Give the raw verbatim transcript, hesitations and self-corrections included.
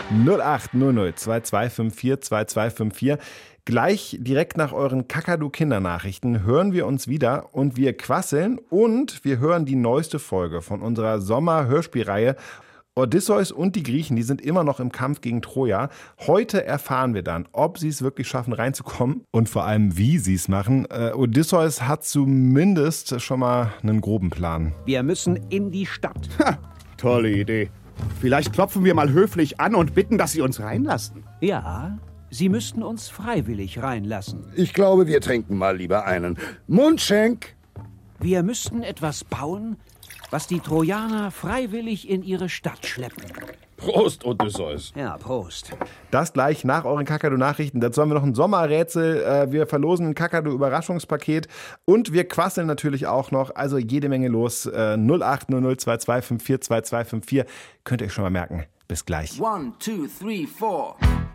null acht null null zwei zwei fünf vier zwei zwei fünf vier. Gleich direkt nach euren Kakadu-Kindernachrichten hören wir uns wieder und wir quasseln und wir hören die neueste Folge von unserer Sommer-Hörspielreihe. Odysseus und die Griechen, die sind immer noch im Kampf gegen Troja. Heute erfahren wir dann, ob sie es wirklich schaffen, reinzukommen und vor allem, wie sie es machen. Äh, Odysseus hat zumindest schon mal einen groben Plan. Wir müssen in die Stadt. Ha, tolle Idee. Vielleicht klopfen wir mal höflich an und bitten, dass sie uns reinlassen. Ja, Sie müssten uns freiwillig reinlassen. Ich glaube, wir trinken mal lieber einen Mundschenk. Wir müssten etwas bauen, was die Trojaner freiwillig in ihre Stadt schleppen. Prost, Odysseus. Ja, Prost. Das gleich nach euren Kakadu-Nachrichten. Dazu haben wir noch ein Sommerrätsel. Wir verlosen ein Kakadu-Überraschungspaket und wir quasseln natürlich auch noch. Also jede Menge los. null acht null null zwei zwei fünf vier zwei zwei fünf vier. Könnt ihr euch schon mal merken. Bis gleich. One, two, three, four.